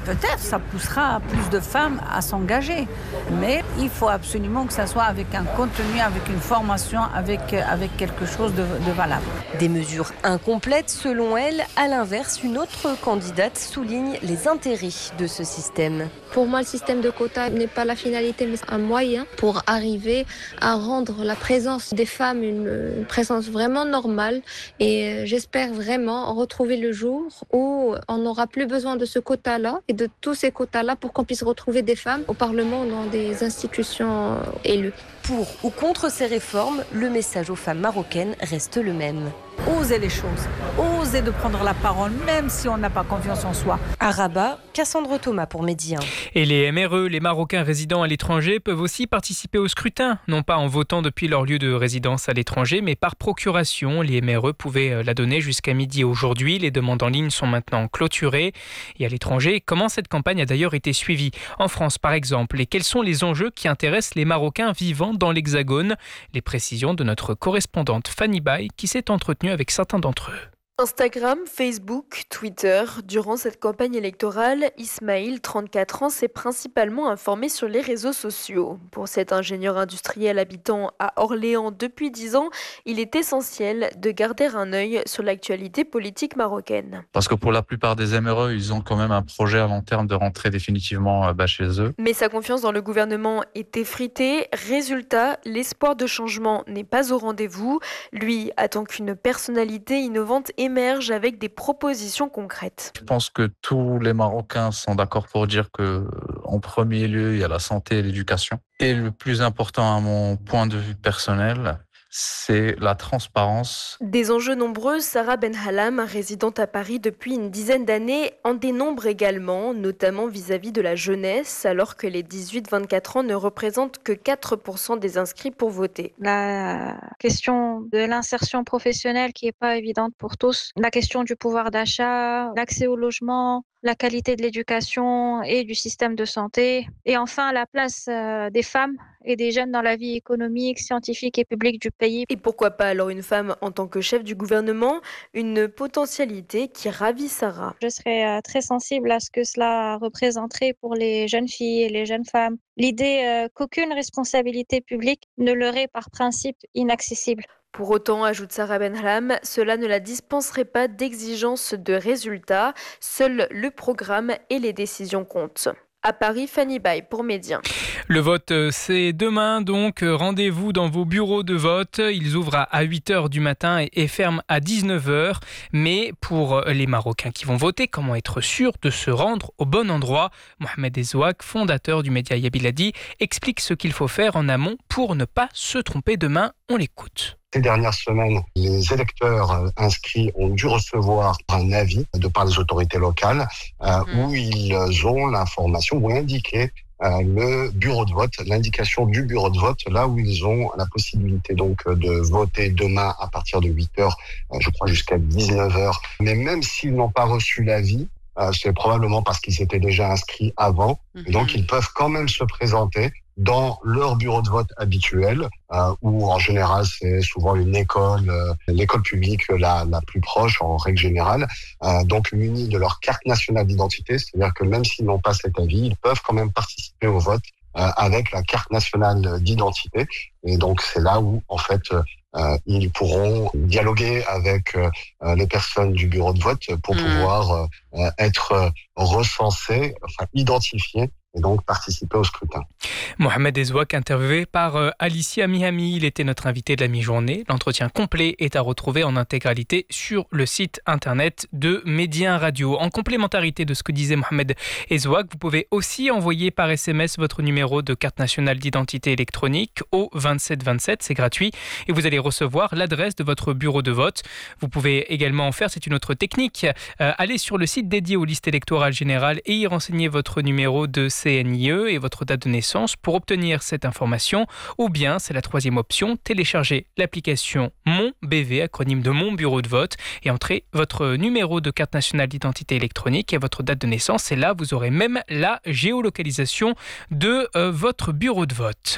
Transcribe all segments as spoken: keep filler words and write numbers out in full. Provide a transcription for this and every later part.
peut-être ça poussera plus de femmes à s'engager. Mais il faut absolument que ça soit avec un contenu, avec une formation, avec, avec quelque chose de, de valable. Des mesures incomplètes selon elle. À l'inverse, une autre candidate souligne les intérêts de ce système. Pour moi, le système de quotas n'est pas la finalité, mais un moyen pour arriver à rendre la présence des femmes une, une présence vraiment normale. Et j'espère vraiment retrouver le jour où on n'aura plus besoin de ce quota-là et de tous ces quotas-là pour qu'on puisse retrouver des femmes au Parlement ou dans des institutions élues. Pour ou contre ces réformes, le message aux femmes marocaines reste le même. Oser les choses, oser de prendre la parole, même si on n'a pas confiance en soi. À Rabat, Cassandre Thomas pour Média. Et les M R E, les Marocains résidant à l'étranger, peuvent aussi participer au scrutin, non pas en votant depuis leur lieu de résidence à l'étranger, mais par procuration. Les M R E pouvaient la donner jusqu'à midi aujourd'hui. Les demandes en ligne sont maintenant clôturées. Et à l'étranger, comment cette campagne a d'ailleurs été suivie en France, par exemple, et quels sont les enjeux qui intéressent les Marocains vivant dans l'Hexagone? Les précisions de notre correspondante Fanny Bay, qui s'est entretenue avec certains d'entre eux. Instagram, Facebook, Twitter. Durant cette campagne électorale, Ismaïl, trente-quatre ans, s'est principalement informé sur les réseaux sociaux. Pour cet ingénieur industriel habitant à Orléans depuis dix ans, il est essentiel de garder un œil sur l'actualité politique marocaine. Parce que pour la plupart des M R E, ils ont quand même un projet à long terme de rentrer définitivement bah, chez eux. Mais sa confiance dans le gouvernement est effritée. Résultat, l'espoir de changement n'est pas au rendez-vous. Lui attend qu'une personnalité innovante et émerge avec des propositions concrètes. Je pense que tous les Marocains sont d'accord pour dire que, en premier lieu, il y a la santé et l'éducation. Et le plus important, à mon point de vue personnel, c'est la transparence. Des enjeux nombreux, Sarah Benhalam, résidente à Paris depuis une dizaine d'années, en dénombre également, notamment vis-à-vis de la jeunesse, alors que les dix-huit vingt-quatre ans ne représentent que quatre pour cent des inscrits pour voter. La question de l'insertion professionnelle qui n'est pas évidente pour tous, la question du pouvoir d'achat, l'accès au logement, la qualité de l'éducation et du système de santé, et enfin la place euh, des femmes et des jeunes dans la vie économique, scientifique et publique du pays. Et pourquoi pas alors une femme en tant que chef du gouvernement, une potentialité qui ravit Sarah. Je serais euh, très sensible à ce que cela représenterait pour les jeunes filles et les jeunes femmes. L'idée euh, qu'aucune responsabilité publique ne leur est par principe inaccessible. Pour autant, ajoute Sarah Benhalam, cela ne la dispenserait pas d'exigences de résultats. Seul le programme et les décisions comptent. À Paris, Fanny Bay pour Média. Le vote, c'est demain, donc rendez-vous dans vos bureaux de vote. Ils ouvrent à huit heures du matin et ferment à dix-neuf heures. Mais pour les Marocains qui vont voter, comment être sûr de se rendre au bon endroit? Mohamed Ezouak, fondateur du média Yabiladi, explique ce qu'il faut faire en amont pour ne pas se tromper demain. On l'écoute. Ces dernières semaines, les électeurs inscrits ont dû recevoir un avis de par les autorités locales euh, mmh. où ils ont l'information ou indiqué euh, le bureau de vote, l'indication du bureau de vote, là où ils ont la possibilité donc de voter demain à partir de huit heures, euh, je crois jusqu'à dix-neuf heures. Mais même s'ils n'ont pas reçu l'avis, euh, c'est probablement parce qu'ils s'étaient déjà inscrits avant. Mmh. Et donc ils peuvent quand même se présenter dans leur bureau de vote habituel, euh, où en général c'est souvent une école, euh, l'école publique la, la plus proche en règle générale, euh, donc munis de leur carte nationale d'identité, c'est-à-dire que même s'ils n'ont pas cet avis, ils peuvent quand même participer au vote euh, avec la carte nationale d'identité. Et donc c'est là où en fait euh, ils pourront dialoguer avec euh, les personnes du bureau de vote pour mmh. pouvoir euh, être recensés, enfin identifiés, et donc participer au scrutin. Mohamed Ezouak, interviewé par euh, Alicia Mihami. Il était notre invité de la mi-journée. L'entretien complet est à retrouver en intégralité sur le site internet de Média Radio. En complémentarité de ce que disait Mohamed Ezouak, vous pouvez aussi envoyer par S M S votre numéro de carte nationale d'identité électronique au vingt-sept vingt-sept, c'est gratuit, et vous allez recevoir l'adresse de votre bureau de vote. Vous pouvez également en faire, c'est une autre technique, euh, aller sur le site dédié aux listes électorales générales et y renseigner votre numéro de C N I E et votre date de naissance pour obtenir cette information, ou bien, c'est la troisième option, télécharger l'application Mon B V, acronyme de Mon Bureau de Vote, et entrer votre numéro de carte nationale d'identité électronique et votre date de naissance, et là, vous aurez même la géolocalisation de euh, votre bureau de vote.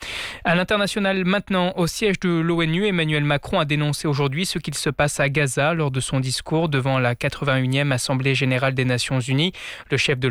À l'international maintenant, au siège de l'ONU, Emmanuel Macron a dénoncé aujourd'hui ce qu'il se passe à Gaza lors de son discours devant la quatre-vingt-unième Assemblée générale des Nations Unies. Le chef de